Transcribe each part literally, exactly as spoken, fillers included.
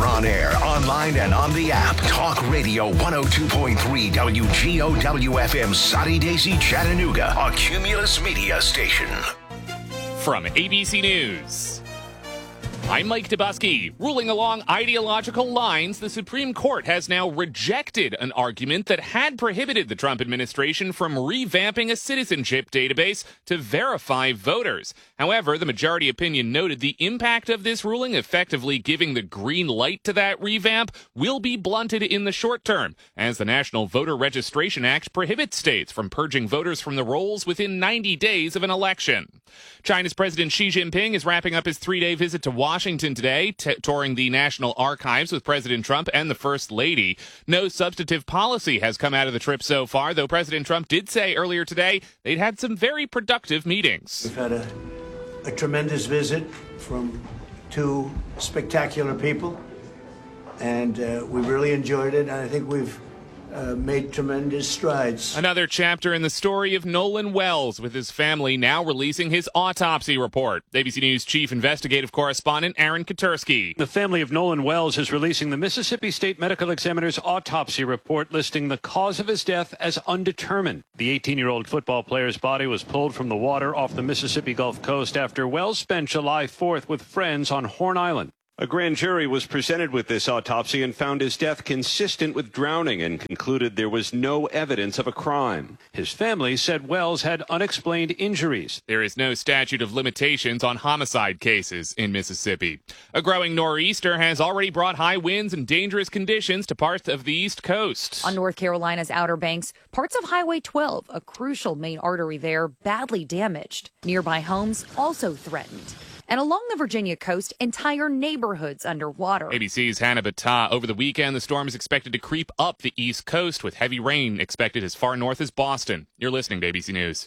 We're on air, online, and on the app. Talk Radio one oh two point three W G O W F M, Soddy Daisy, Chattanooga, a Cumulus Media station. From A B C News, I'm Mike Dubusky. Ruling along ideological lines, the Supreme Court has now rejected an argument that had prohibited the Trump administration from revamping a citizenship database to verify voters. However, the majority opinion noted the impact of this ruling, effectively giving the green light to that revamp, will be blunted in the short term, as the National Voter Registration Act prohibits states from purging voters from the rolls within ninety days of an election. China's President Xi Jinping is wrapping up his three-day visit to Washington today, t- touring the National Archives with President Trump and the First Lady. No substantive policy has come out of the trip so far, though President Trump did say earlier today they'd had some very productive meetings. We've had a, a tremendous visit from two spectacular people, and uh, we really enjoyed it, and I think we've Uh, made tremendous strides. Another chapter in the story of Nolan Wells, with his family now releasing his autopsy report. A B C News chief investigative correspondent Aaron Katersky. The family of Nolan Wells is releasing the Mississippi State Medical Examiner's autopsy report listing the cause of his death as undetermined. The eighteen-year-old football player's body was pulled from the water off the Mississippi Gulf Coast after Wells spent July fourth with friends on Horn Island. A grand jury was presented with this autopsy and found his death consistent with drowning and concluded there was no evidence of a crime. His family said Wells had unexplained injuries. There is no statute of limitations on homicide cases in Mississippi. A growing nor'easter has already brought high winds and dangerous conditions to parts of the East Coast. On North Carolina's Outer Banks, parts of Highway twelve, a crucial main artery there, badly damaged. Nearby homes also threatened. And along the Virginia coast, entire neighborhoods underwater. A B C's Hannah Battah. Over the weekend, the storm is expected to creep up the East Coast, with heavy rain expected as far north as Boston. You're listening to A B C News.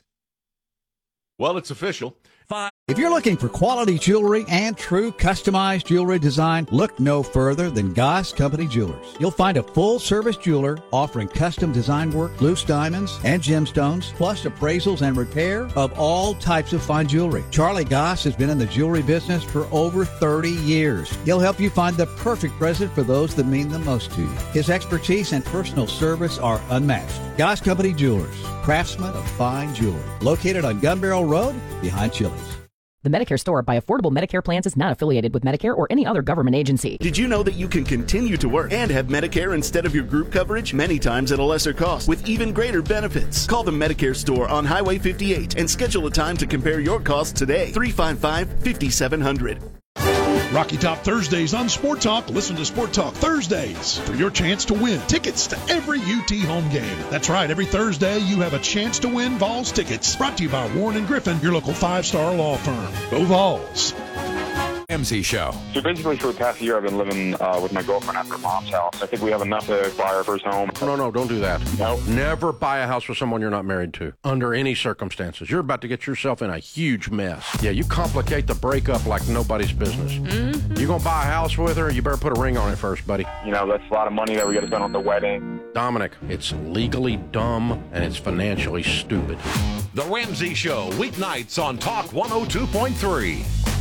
Well, it's official. Fine. If you're looking for quality jewelry and true customized jewelry design, look no further than Goss Company Jewelers. You'll find a full-service jeweler offering custom design work, loose diamonds, and gemstones, plus appraisals and repair of all types of fine jewelry. Charlie Goss has been in the jewelry business for over thirty years. He'll help you find the perfect present for those that mean the most to you. His expertise and personal service are unmatched. Goss Company Jewelers, craftsmen of fine jewelry. Located on Gun Barrel Road, behind Chili's. The Medicare store by Affordable Medicare Plans is not affiliated with Medicare or any other government agency. Did you know that you can continue to work and have Medicare instead of your group coverage? Many times at a lesser cost with even greater benefits. Call the Medicare store on Highway fifty-eight and schedule a time to compare your costs today. three five five, five seven zero zero. Rocky Top Thursdays on Sport Talk. Listen to Sport Talk Thursdays for your chance to win tickets to every U T home game. That's right. Every Thursday, you have a chance to win Vols tickets. Brought to you by Warren and Griffin, your local five-star law firm. Go Vols. Ramsey Show. So basically for the past year I've been living uh, with my girlfriend at her mom's house. I think we have enough to buy our first home. No, no, don't do that. No. Never buy a house with someone you're not married to, under any circumstances. You're about to get yourself in a huge mess. Yeah, you complicate the breakup like nobody's business. Mm-hmm. You gonna buy a house with her, you better put a ring on it first, buddy. You know, that's a lot of money that we gotta spend on the wedding. Dominic, it's legally dumb and it's financially stupid. The Ramsey Show, weeknights on Talk one oh two point three.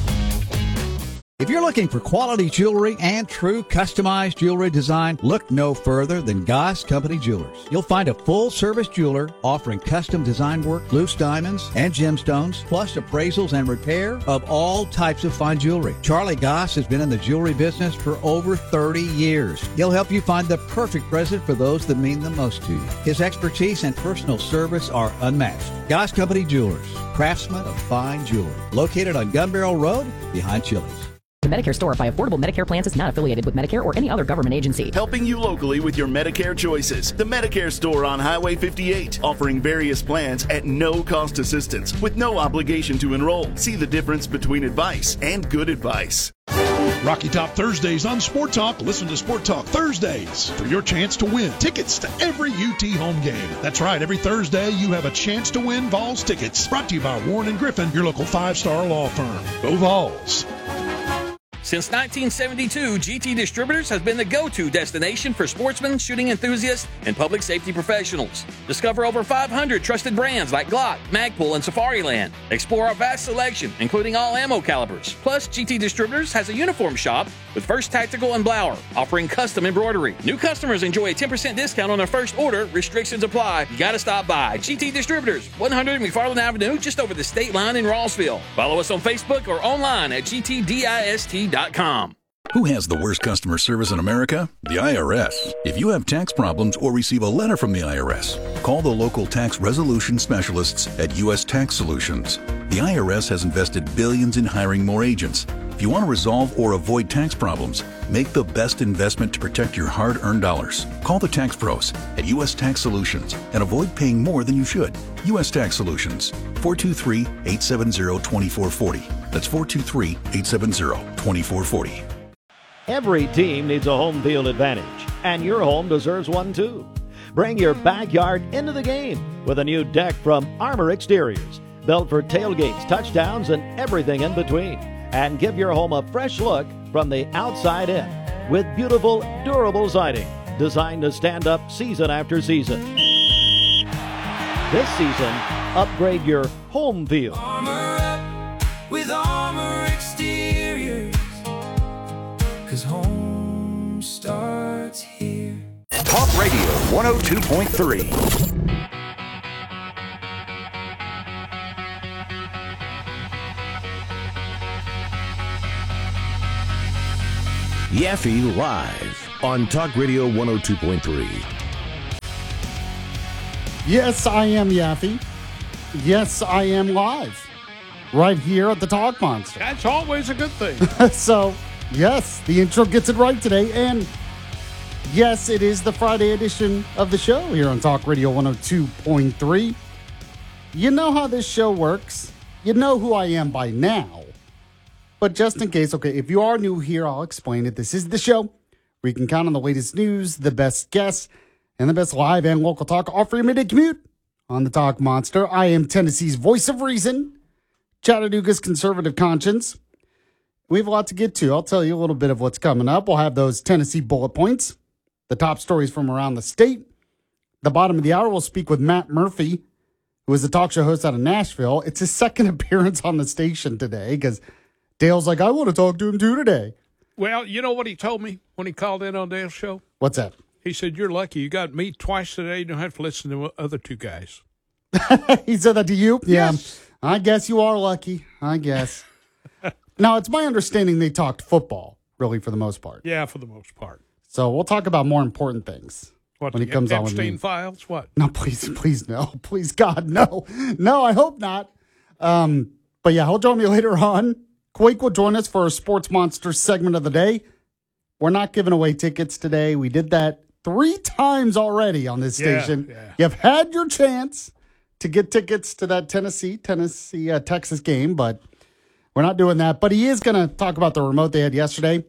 If you're looking for quality jewelry and true customized jewelry design, look no further than Goss Company Jewelers. You'll find a full-service jeweler offering custom design work, loose diamonds, and gemstones, plus appraisals and repair of all types of fine jewelry. Charlie Goss has been in the jewelry business for over thirty years. He'll help you find the perfect present for those that mean the most to you. His expertise and personal service are unmatched. Goss Company Jewelers, craftsmen of fine jewelry. Located on Gun Barrel Road, behind Chili's. The Medicare store by Affordable Medicare Plans is not affiliated with Medicare or any other government agency. Helping you locally with your Medicare choices. The Medicare store on Highway fifty-eight, offering various plans at no cost assistance with no obligation to enroll. See the difference between advice and good advice. Rocky Top Thursdays on Sport Talk. Listen to Sport Talk Thursdays for your chance to win tickets to every U T home game. That's right. Every Thursday, you have a chance to win Vols tickets. Brought to you by Warren and Griffin, your local five-star law firm. Go Vols. Since nineteen seventy-two, G T Distributors has been the go-to destination for sportsmen, shooting enthusiasts, and public safety professionals. Discover over five hundred trusted brands like Glock, Magpul, and Safariland. Explore our vast selection, including all ammo calibers. Plus, G T Distributors has a uniform shop with First Tactical and Blower, offering custom embroidery. New customers enjoy a ten percent discount on their first order. Restrictions apply. You gotta stop by. G T Distributors, one hundred McFarland Avenue, just over the state line in Rossville. Follow us on Facebook or online at G T dist dot com. Who has the worst customer service in America? The I R S. If you have tax problems or receive a letter from the I R S, call the local tax resolution specialists at U S Tax Solutions. The I R S has invested billions in hiring more agents. If you want to resolve or avoid tax problems, make the best investment to protect your hard-earned dollars. Call the tax pros at U S Tax Solutions and avoid paying more than you should. U S Tax Solutions, four two three, eight seven zero, two four four zero. That's four two three, eight seven zero, two four four zero. Every team needs a home field advantage, and your home deserves one too. Bring your backyard into the game with a new deck from Armor Exteriors, built for tailgates, touchdowns, and everything in between. And give your home a fresh look from the outside in with beautiful, durable siding designed to stand up season after season. This season, upgrade your home field. Armor up with Armor Exteriors, 'cause home starts here. Talk Radio one oh two point three. Yaffe Live on Talk Radio one oh two point three. Yes, I am Yaffe. Yes, I am live. Right here at the Talk Monster. That's always a good thing. So, yes, the intro gets it right today. And yes, it is the Friday edition of the show here on Talk Radio one oh two point three. You know how this show works. You know who I am by now. But just in case, okay, if you are new here, I'll explain it. This is the show where you can count on the latest news, the best guests, and the best live and local talk all for your midday commute on the Talk Monster. I am Tennessee's voice of reason, Chattanooga's conservative conscience. We have a lot to get to. I'll tell you a little bit of what's coming up. We'll have those Tennessee bullet points, the top stories from around the state. The bottom of the hour, we'll speak with Matt Murphy, who is a talk show host out of Nashville. It's his second appearance on the station today because Dale's like, I want to talk to him too today. Well, you know what he told me when he called in on Dale's show? What's that? He said, you're lucky. You got me twice today. You don't have to listen to the other two guys. He said that to you? Yes. Yeah. I guess you are lucky. I guess. Now, it's my understanding they talked football, really, for the most part. Yeah, for the most part. So we'll talk about more important things. What, when he comes on with me. Epstein files? What? No, please, please, no. Please, God, no. No, I hope not. Um, but yeah, he'll join me later on. Quake will join us for our Sports Monster segment of the day. We're not giving away tickets today. We did that three times already on this Yeah, station. yeah. You've had your chance to get tickets to that Tennessee, Tennessee, uh, Texas game, but we're not doing that. But he is going to talk about the remote they had yesterday.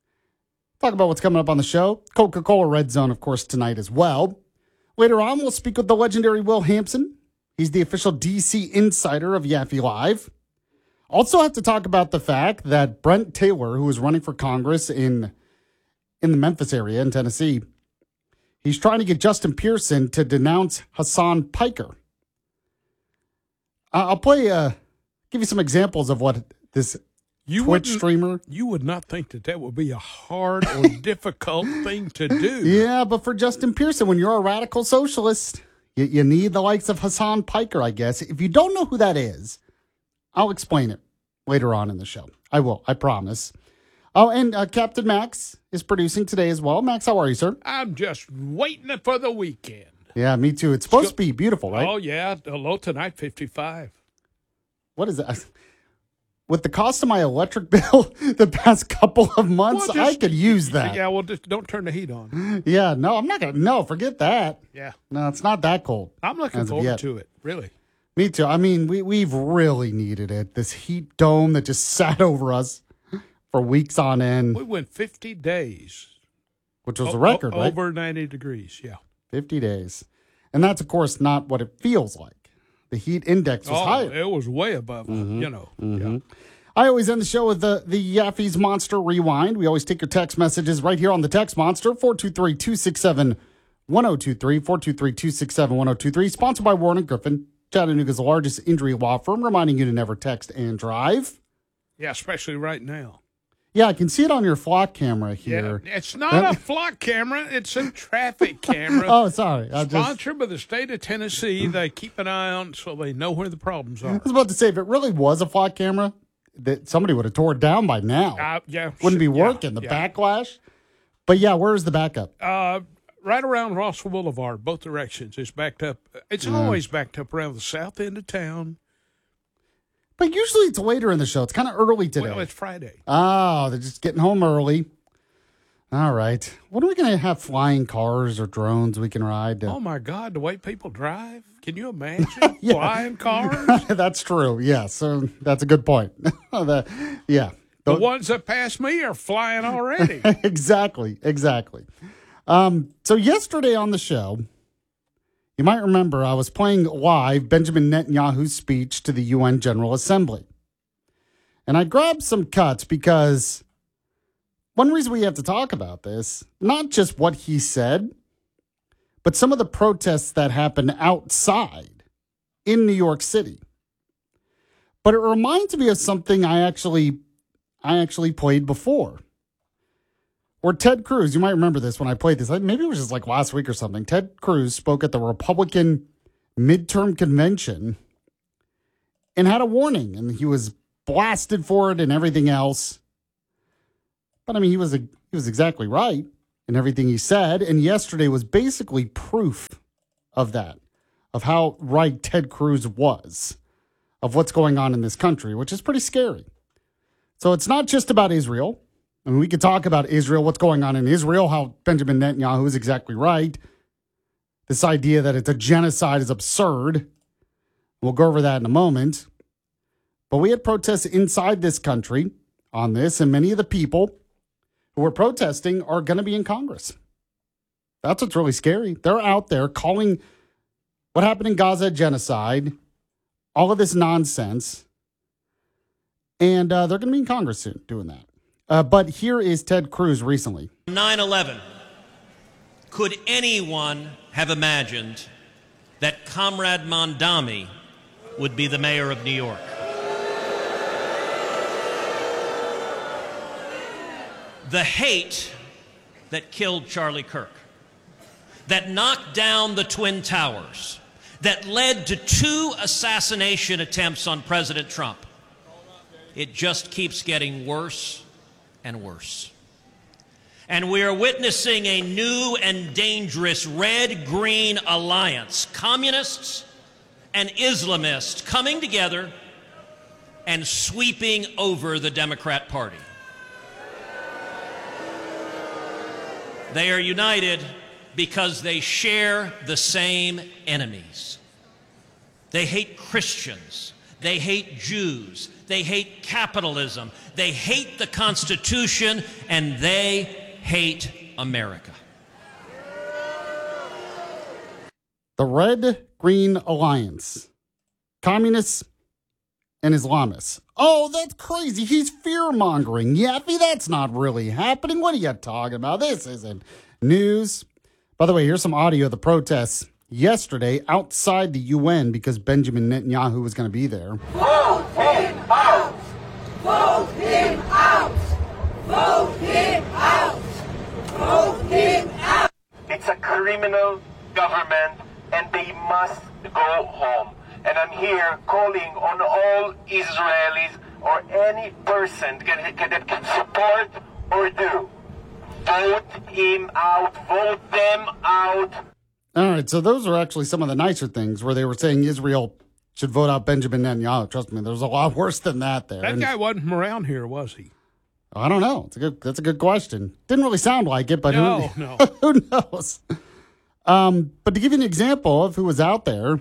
Talk about what's coming up on the show. Coca-Cola Red Zone, of course, tonight as well. Later on, we'll speak with the legendary Will Hampson. He's the official D C insider of Yaffe Live. Also have to talk about the fact that Brent Taylor, who is running for Congress in, in the Memphis area in Tennessee, he's trying to get Justin Pearson to denounce Hassan Piker. Uh, I'll play, uh, give you some examples of what this You Twitch wouldn't- streamer. You would not think that that would be a hard or difficult thing to do. Yeah, but for Justin Pearson, when you're a radical socialist, you, you need the likes of Hassan Piker, I guess. If you don't know who that is, I'll explain it later on in the show. I will, I promise. Oh, and uh, Captain Max is producing today as well. Max, how are you, sir? I'm just waiting for the weekend. Yeah, me too. It's supposed to be beautiful, right? Oh, yeah. The low tonight, fifty-five. What is that? With the cost of my electric bill the past couple of months, Well, just- I could use that. Yeah, well, just don't turn the heat on. Yeah, no, I'm not going to. No, forget that. Yeah. No, it's not that cold. I'm looking as of forward yet. to it, really. Me too. I mean, we, we've really needed it. This heat dome that just sat over us for weeks on end, We went fifty days. which was O- a record, o- right? Over ninety degrees, yeah. fifty days. And that's, of course, not what it feels like. The heat index was oh, higher. it was way above, Mhm. you know. Mhm. Yeah. I always end the show with the, the Yaffe's Monster Rewind. We always take your text messages right here on the Text Monster, four two three, two six seven, one oh two three, four two three, two six seven, one oh two three. Sponsored by Warren and Griffin, Chattanooga's largest injury law firm, reminding you to never text and drive. Yeah, especially right now. Yeah, I can see it on your flock camera here. Yeah, it's not a flock camera. It's a traffic camera. Oh, sorry. I Sponsored just... by the state of Tennessee. They keep an eye on it so they know where the problems are. I was about to say, if it really was a flock camera, that somebody would have tore it down by now. Uh, yeah. Wouldn't be yeah, working, the yeah. backlash. But yeah, where's the backup? Uh, right around Rossville Boulevard, both directions. It's backed up. It's Yeah. always backed up around the south end of town. But usually it's later in the show. It's kind of early today. Well, it's Friday. Oh, they're just getting home early. All right. What are we going to have, flying cars or drones we can ride? To... Oh, my God, the way people drive. Can you imagine flying cars? That's true. Yeah, so that's a good point. the, yeah. The ones that pass me are flying already. exactly, exactly. Um, so yesterday on the show, you might remember I was playing live Benjamin Netanyahu's speech to the U N General Assembly. And I grabbed some cuts because one reason we have to talk about this, not just what he said, but some of the protests that happened outside in New York City. But it reminds me of something I actually I actually played before. Or Ted Cruz, you might remember this when I played this. Maybe it was just like last week or something. Ted Cruz spoke at the Republican midterm convention and had a warning, and he was blasted for it and everything else. But I mean, he was a, he was exactly right in everything he said. And yesterday was basically proof of that, of how right Ted Cruz was, of what's going on in this country, which is pretty scary. So it's not just about Israel. I mean, we could talk about Israel, what's going on in Israel, how Benjamin Netanyahu is exactly right. This idea that it's a genocide is absurd. We'll go over that in a moment. But we had protests inside this country on this, and many of the people who are protesting are going to be in Congress. That's what's really scary. They're out there calling what happened in Gaza a genocide, all of this nonsense, and uh, they're going to be in Congress soon doing that. Uh, but here is Ted Cruz recently. nine eleven. Could anyone have imagined that Comrade Mondami would be the mayor of New York? The hate that killed Charlie Kirk, that knocked down the Twin Towers, that led to two assassination attempts on President Trump, it just keeps getting worse and worse. And we are witnessing a new and dangerous red-green alliance, communists and Islamists coming together and sweeping over the Democrat Party. They are united because they share the same enemies. They hate Christians. They hate Jews. They hate capitalism. They hate the Constitution, and they hate America. The Red-Green Alliance. Communists and Islamists. Oh, that's crazy. He's fear-mongering. Yaffee, that's not really happening. What are you talking about? This isn't news. By the way, here's some audio of the protests yesterday outside the U N because Benjamin Netanyahu was going to be there. Vote him out! Vote him out! Vote him out! Vote him out! It's a criminal government and they must go home. And I'm here calling on all Israelis or any person that can, that can support or do. Vote him out. Vote them out. All right, so those are actually some of the nicer things where they were saying Israel should vote out Benjamin Netanyahu. Trust me, there's a lot worse than that there. That And guy wasn't from around here, was he? I don't know. It's a good, that's a good question. Didn't really sound like it, but No, who, no. who knows? Um, but to give you an example of who was out there,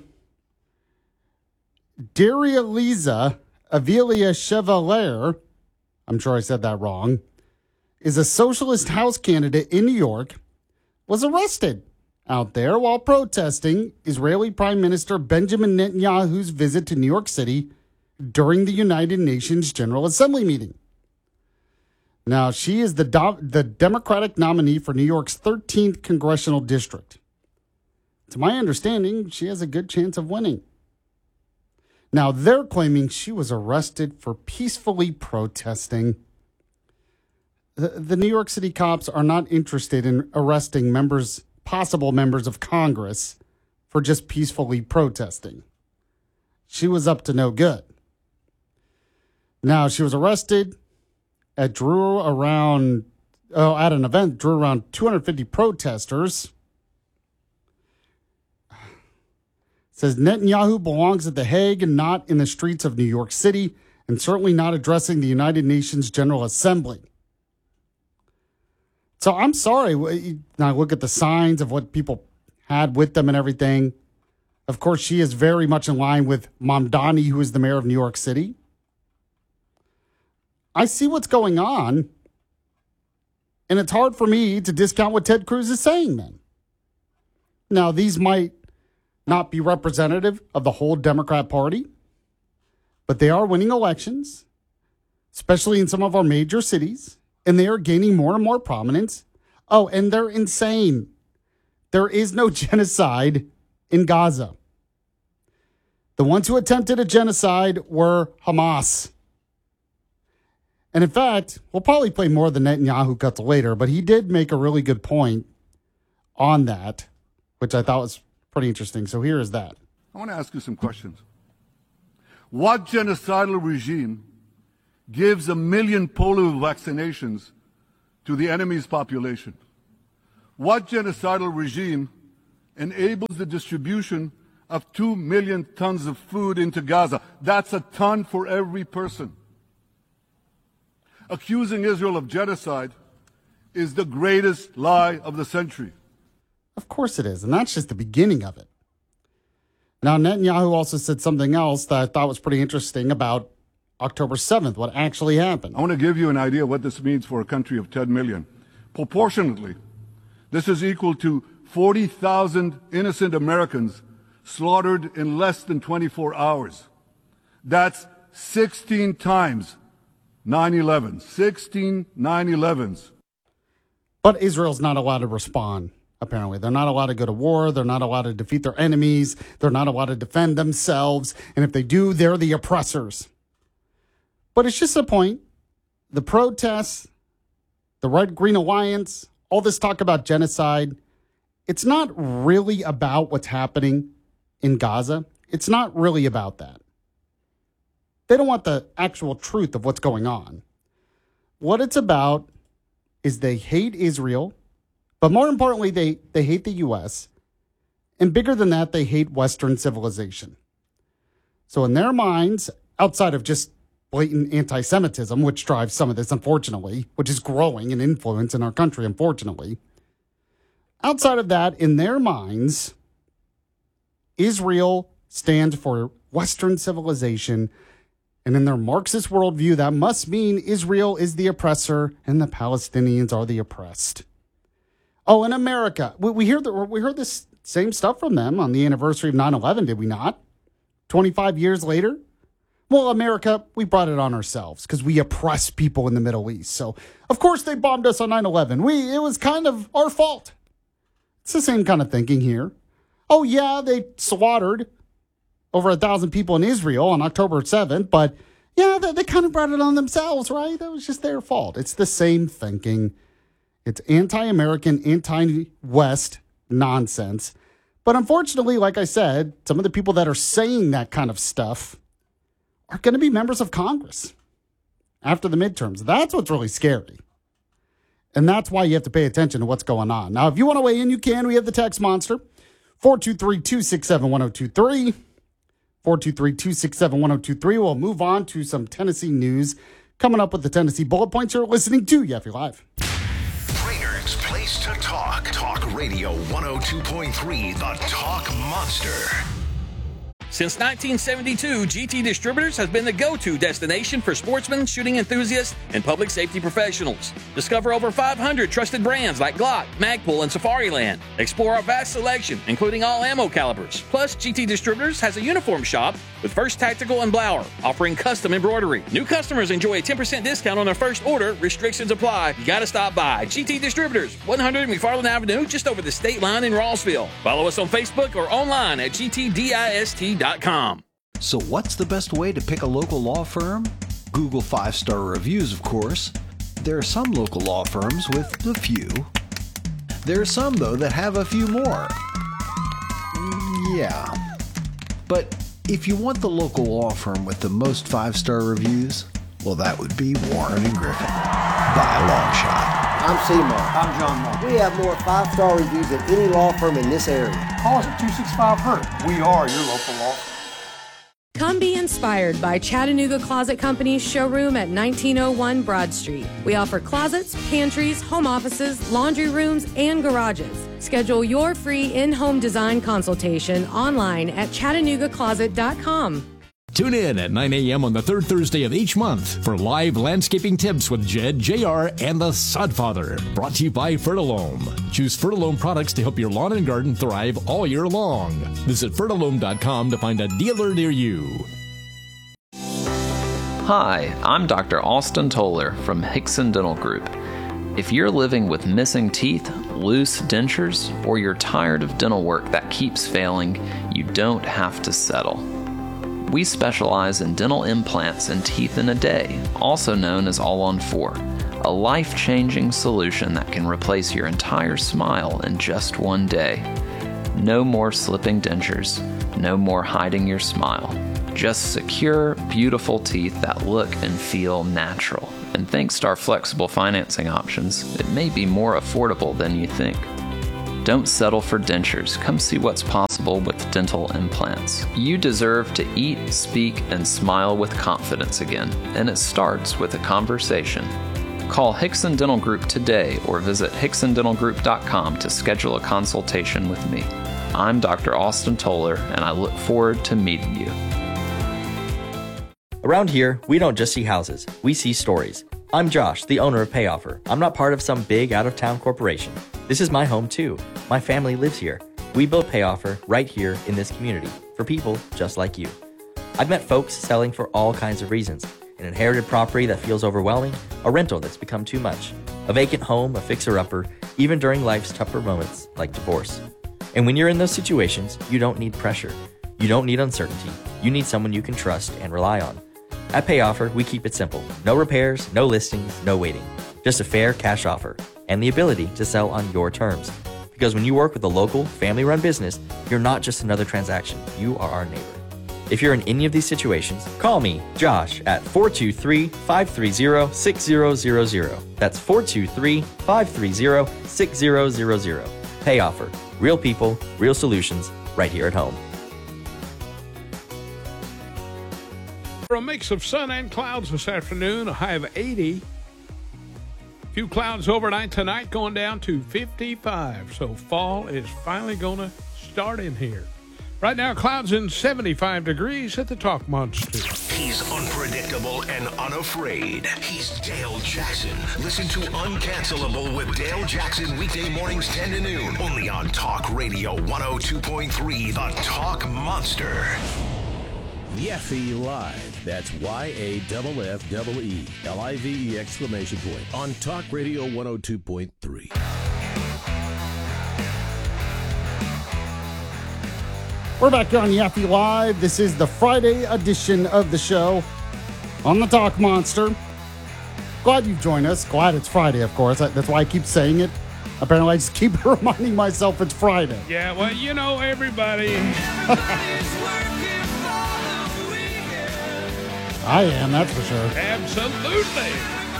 Daria Liza Avilia Chevalier, I'm sure I said that wrong, is a socialist House candidate in New York, was arrested out there while protesting Israeli Prime Minister Benjamin Netanyahu's visit to New York City during the United Nations General Assembly meeting. Now, she is the do- the Democratic nominee for New York's thirteenth congressional district. To my understanding, she has a good chance of winning. Now, they're claiming she was arrested for peacefully protesting. The, the New York City cops are not interested in arresting members, possible members of Congress for just peacefully protesting. She was up to no good. Now, she was arrested at drew around oh, at an event, drew around two hundred fifty protesters. It says Netanyahu belongs at The Hague and not in the streets of New York City, and certainly not addressing the United Nations General Assembly. So I'm sorry. Now look at the signs of what people had with them and everything. Of course, she is very much in line with Mamdani, who is the mayor of New York City. I see what's going on, and it's hard for me to discount what Ted Cruz is saying then. Now, these might not be representative of the whole Democrat Party, but they are winning elections, especially in some of our major cities, and they are gaining more and more prominence. Oh, and they're insane. There is no genocide in Gaza. The ones who attempted a genocide were Hamas. And in fact, we'll probably play more of the Netanyahu cuts later, but he did make a really good point on that, which I thought was pretty interesting. So here is that. I want to ask you some questions. What genocidal regime gives a million polio vaccinations to the enemy's population? What genocidal regime enables the distribution of two million tons of food into Gaza? That's a ton for every person. Accusing Israel of genocide is the greatest lie of the century. Of course it is, and that's just the beginning of it. Now, Netanyahu also said something else that I thought was pretty interesting about October seventh, what actually happened. I want to give you an idea of what this means for a country of ten million. Proportionately, this is equal to forty thousand innocent Americans slaughtered in less than twenty-four hours. That's sixteen times nine eleven. sixteen nine elevens. But Israel's not allowed to respond, apparently. They're not allowed to go to war. They're not allowed to defeat their enemies. They're not allowed to defend themselves. And if they do, they're the oppressors. But it's just a point. The protests, the Red-Green Alliance, all this talk about genocide, it's not really about what's happening in Gaza. It's not really about that. They don't want the actual truth of what's going on. What it's about is they hate Israel, but more importantly, they, they hate the U S, and bigger than that, they hate Western civilization. So in their minds, outside of just blatant anti-Semitism, which drives some of this, unfortunately, which is growing in influence in our country, unfortunately, outside of that, in their minds, Israel stands for Western civilization. And in their Marxist worldview, that must mean Israel is the oppressor and the Palestinians are the oppressed. Oh, in America, we, we, hear the, we heard this same stuff from them on the anniversary of nine eleven, did we not? twenty-five years later? Well, America, we brought it on ourselves because we oppress people in the Middle East. So, of course, they bombed us on nine eleven. We, it was kind of our fault. It's the same kind of thinking here. Oh, yeah, they slaughtered over a thousand people in Israel on October seventh, but yeah, they, they kind of brought it on themselves, right? That was just their fault. It's the same thinking. It's anti-American, anti-West nonsense. But unfortunately, like I said, some of the people that are saying that kind of stuff are going to be members of Congress after the midterms. That's what's really scary. And that's why you have to pay attention to what's going on. Now, if you want to weigh in, you can. We have the text monster, four two three, two six seven, one zero two three. four two three, two six seven, one zero two three. We'll move on to some Tennessee news. Coming up with the Tennessee Bullet Points, you're listening to Yaffe Live. Brainerd's Place to Talk. Talk Radio one oh two point three, the Talk Monster. Since nineteen seventy-two, G T Distributors has been the go-to destination for sportsmen, shooting enthusiasts, and public safety professionals. Discover over five hundred trusted brands like Glock, Magpul, and Safariland. Explore our vast selection, including all ammo calibers. Plus, G T Distributors has a uniform shop with First Tactical and Blower, offering custom embroidery. New customers enjoy a ten percent discount on their first order. Restrictions apply. You gotta stop by. G T Distributors, one hundred McFarland Avenue, just over the state line in Rossville. Follow us on Facebook or online at G T dist dot com. So what's the best way to pick a local law firm? Google five-star reviews, of course. There are some local law firms with a few. There are some, though, that have a few more. Yeah. But if you want the local law firm with the most five-star reviews, well, that would be Warren and Griffin, by a long shot. I'm Seymour. I'm John Moore. We have more five-star reviews than any law firm in this area. Call us at two six five H U R T. We are your local law firm. Come be inspired by Chattanooga Closet Company's showroom at nineteen oh one Broad Street. We offer closets, pantries, home offices, laundry rooms, and garages. Schedule your free in-home design consultation online at chattanooga closet dot com. Tune in at nine a.m. on the third Thursday of each month for live landscaping tips with Jed, J R, and the Sodfather. Brought to you by Fertilome. Choose Fertilome products to help your lawn and garden thrive all year long. Visit fertilome dot com to find a dealer near you. Hi, I'm Doctor Austin Toller from Hickson Dental Group. If you're living with missing teeth, loose dentures, or you're tired of dental work that keeps failing, you don't have to settle. We specialize in dental implants and teeth in a day, also known as All on Four, a life-changing solution that can replace your entire smile in just one day. No more slipping dentures, no more hiding your smile. Just secure, beautiful teeth that look and feel natural. And thanks to our flexible financing options, it may be more affordable than you think. Don't settle for dentures. Come see what's possible with dental implants. You deserve to eat, speak, and smile with confidence again, and it starts with a conversation. Call Hickson Dental Group today or visit hickson dental group dot com to schedule a consultation with me. I'm Doctor Austin Toller, and I look forward to meeting you. Around here, we don't just see houses, we see stories. I'm Josh, the owner of Payoffer. I'm not part of some big out-of-town corporation. This is my home too. My family lives here. We built Payoffer right here in this community for people just like you. I've met folks selling for all kinds of reasons. An inherited property that feels overwhelming, a rental that's become too much, a vacant home, a fixer-upper, even during life's tougher moments like divorce. And when you're in those situations, you don't need pressure. You don't need uncertainty. You need someone you can trust and rely on. At Payoffer, we keep it simple. No repairs, no listings, no waiting. Just a fair cash offer and the ability to sell on your terms. Because when you work with a local, family-run business, you're not just another transaction. You are our neighbor. If you're in any of these situations, call me, Josh, at four two three, five three zero, six zero zero zero. That's four two three, five three zero, six zero zero zero. Payoffer. Real people, real solutions, right here at home. For a mix of sun and clouds this afternoon, a high of eighty. A few clouds overnight tonight, going down to fifty-five. So fall is finally going to start in here. Right now, clouds in seventy-five degrees at the Talk Monster. He's unpredictable and unafraid. He's Dale Jackson. Listen to Uncancelable with Dale Jackson weekday mornings ten to noon. Only on Talk Radio one oh two point three, the Talk Monster. Yeffy Live. That's Y A F F E E L I V E exclamation point on Talk Radio one oh two point three. We're back here on Yaffe Live. This is the Friday edition of the show on the Talk Monster. Glad you've joined us. Glad it's Friday, of course. That's why I keep saying it. Apparently, I just keep reminding myself it's Friday. Yeah, well, you know, everybody. I am, that's for sure. Absolutely.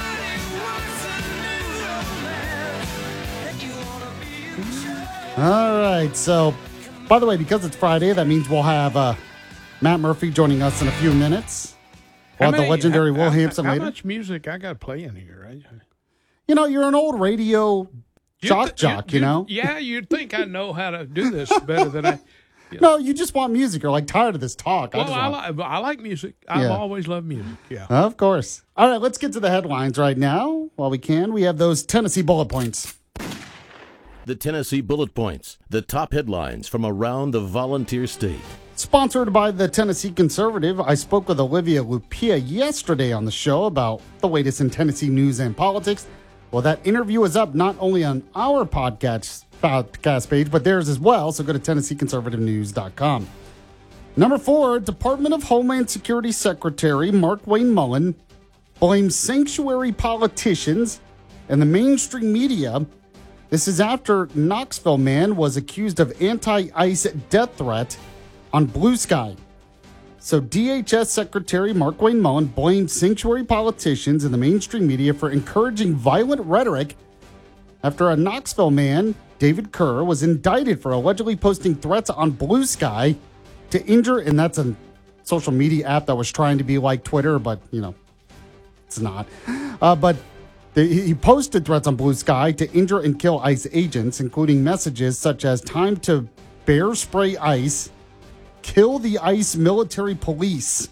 All right, so, by the way, because it's Friday, that means we'll have uh, Matt Murphy joining us in a few minutes. We'll have many, the legendary how, Will how, Hampson how later. How much music I got to play in here, right? You know, you're an old radio shock th- jock, you, you know? Yeah, you'd think I know how to do this better than I... You know. No, you just want music. You're like tired of this talk. Well, I, I, I, li- I like music. I've yeah. always loved music, yeah. Of course. All right, let's get to the headlines right now while we can. We have those Tennessee bullet points. The Tennessee bullet points, the top headlines from around the Volunteer State. Sponsored by the Tennessee Conservative, I spoke with Olivia Lupia yesterday on the show about the latest in Tennessee news and politics. Well, that interview is up not only on our podcast, podcast page, but theirs as well, so go to tennessee conservative news dot com. Number four, Department of Homeland Security Secretary Markwayne Mullin blames sanctuary politicians and the mainstream media. This is after Knoxville man was accused of anti-ICE death threat on Blue Sky. So D H S Secretary Markwayne Mullin blamed sanctuary politicians and the mainstream media for encouraging violent rhetoric after a Knoxville man, David Kerr, was indicted for allegedly posting threats on Blue Sky to injure, and that's a social media app that was trying to be like Twitter, but, you know, it's not. Uh, but the, he posted threats on Blue Sky to injure and kill ICE agents, including messages such as time to bear spray ICE, kill the ICE military police.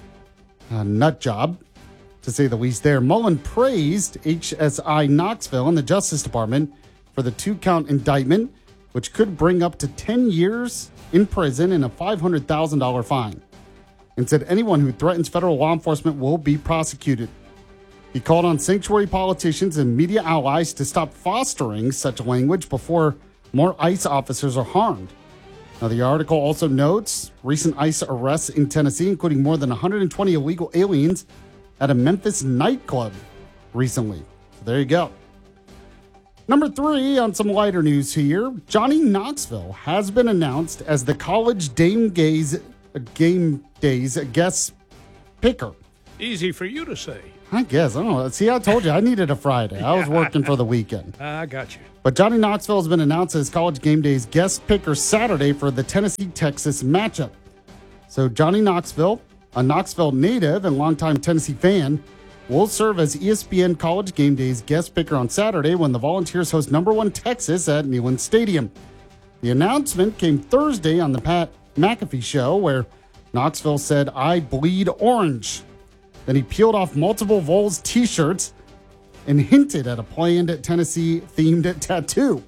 A nut job, to say the least there. Mullin praised H S I Knoxville and the Justice Department for the two-count indictment, which could bring up to ten years in prison and a five hundred thousand dollars fine, and said anyone who threatens federal law enforcement will be prosecuted. He called on sanctuary politicians and media allies to stop fostering such language before more ICE officers are harmed. Now, the article also notes recent ICE arrests in Tennessee, including more than one hundred twenty illegal aliens at a Memphis nightclub recently. So there you go. Number three, on some lighter news here, Johnny Knoxville has been announced as the college game days, game days guest picker. Easy for you to say. I guess. I don't know. See, I told you I needed a Friday. I was working for the weekend. I got you. But Johnny Knoxville has been announced as College Game Day's guest picker Saturday for the Tennessee-Texas matchup. So Johnny Knoxville, a Knoxville native and longtime Tennessee fan, will serve as E S P N College Game Day's guest picker on Saturday when the Volunteers host number one Texas at Neyland Stadium. The announcement came Thursday on the Pat McAfee show, where Knoxville said, "I bleed orange." Then he peeled off multiple Vols t-shirts and hinted at a planned Tennessee-themed tattoo.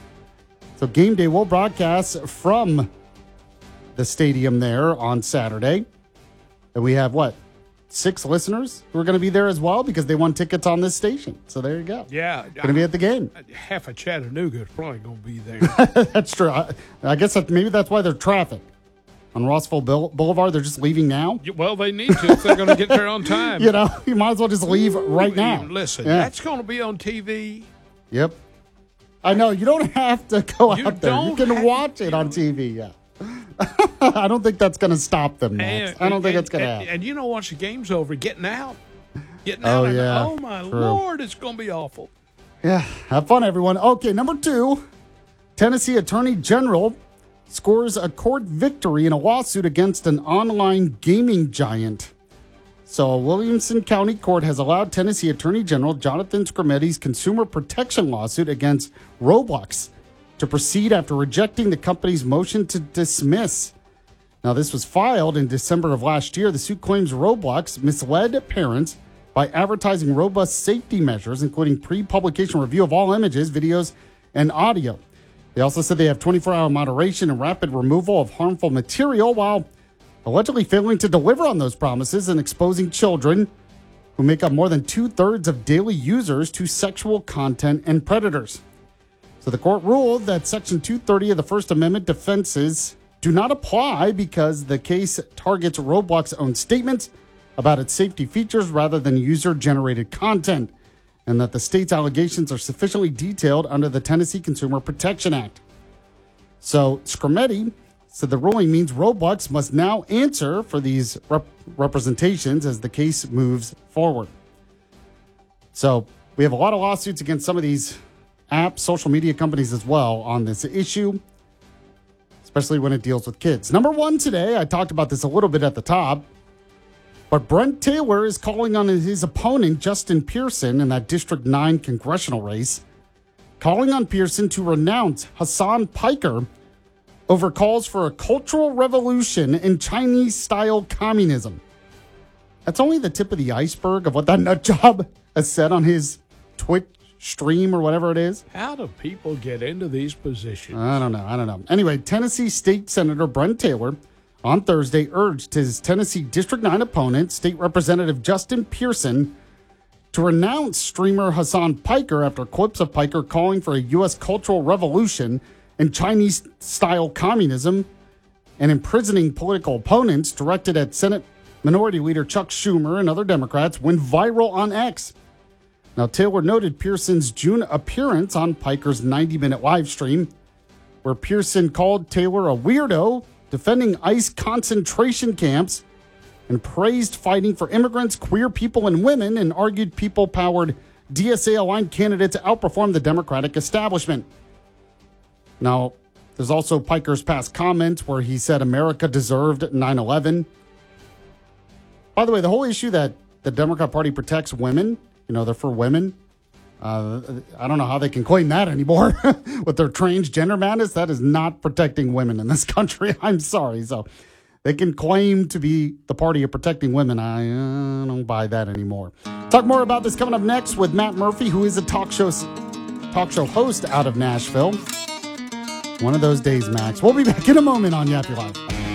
So Game Day will broadcast from the stadium there on Saturday. And we have, what, six listeners who are going to be there as well because they won tickets on this station. So there you go. Yeah. Going to be at the game. Half of Chattanooga is probably going to be there. That's true. I, I guess that maybe that's why there's traffic. On Rossville Boulevard, they're just leaving now. Well, they need to if they're going to get there on time. You know, you might as well just leave right now. Listen, yeah. That's going to be on T V. Yep. I know. You don't have to go you out there. You can have, watch it on T V, yeah. I don't think that's going to stop them, Max. And, I don't think and, that's going to happen. happen. And you know, once the game's over, getting out. Getting Oh, out. yeah. And, oh, my True. Lord, it's going to be awful. Yeah. Have fun, everyone. Okay, number two, Tennessee Attorney General scores a court victory in a lawsuit against an online gaming giant. So, Williamson County Court has allowed Tennessee Attorney General Jonathan Scrimetti's consumer protection lawsuit against Roblox to proceed after rejecting the company's motion to dismiss. Now, this was filed in December of last year. The suit claims Roblox misled parents by advertising robust safety measures, including pre-publication review of all images, videos, and audio. They also said they have twenty-four hour moderation and rapid removal of harmful material while allegedly failing to deliver on those promises and exposing children, who make up more than two-thirds of daily users, to sexual content and predators. So the court ruled that Section two thirty of the First Amendment defenses do not apply because the case targets Roblox's own statements about its safety features rather than user-generated content, and that the state's allegations are sufficiently detailed under the Tennessee Consumer Protection Act. So Scrimetti said the ruling means Roblox must now answer for these rep- representations as the case moves forward. So we have a lot of lawsuits against some of these apps, social media companies as well on this issue, especially when it deals with kids. Number one today, I talked about this a little bit at the top, but Brent Taylor is calling on his opponent, Justin Pearson, in that District nine congressional race, calling on Pearson to renounce Hassan Piker over calls for a cultural revolution in Chinese-style communism. That's only the tip of the iceberg of what that nut job has said on his Twitch stream or whatever it is. How do people get into these positions? I don't know. I don't know. Anyway, Tennessee State Senator Brent Taylor on Thursday urged his Tennessee District nine opponent, State Representative Justin Pearson, to renounce streamer Hassan Piker after clips of Piker calling for a U S cultural revolution and Chinese-style communism and imprisoning political opponents directed at Senate Minority Leader Chuck Schumer and other Democrats went viral on X. Now, Taylor noted Pearson's June appearance on Piker's ninety-minute live stream, where Pearson called Taylor a weirdo, defending ICE concentration camps, and praised fighting for immigrants, queer people, and women, and argued people-powered D S A-aligned candidates outperform the Democratic establishment. Now, there's also Piker's past comments where he said America deserved nine eleven. By the way, the whole issue that the Democrat Party protects women, you know, they're for women. Uh, I don't know how they can claim that anymore with their transgender madness. That is not protecting women in this country. I'm sorry. So they can claim to be the party of protecting women. I uh, don't buy that anymore. Talk more about this coming up next with Matt Murphy, who is a talk show talk show host out of Nashville. One of those days, Max. We'll be back in a moment on Yappy Live.